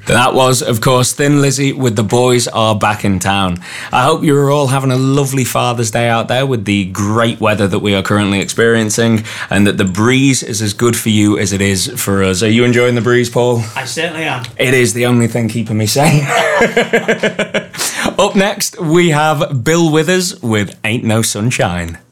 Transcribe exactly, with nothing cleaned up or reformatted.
That was, of course, Thin Lizzy with The Boys Are Back in Town. I hope you're all having a lovely Father's Day out there with the great weather that we are currently experiencing, and that the breeze is as good for you as it is for us. Are you enjoying the breeze, Paul? I certainly am. It is the only thing keeping me sane. Up next, we have Bill Withers with Ain't No Sunshine.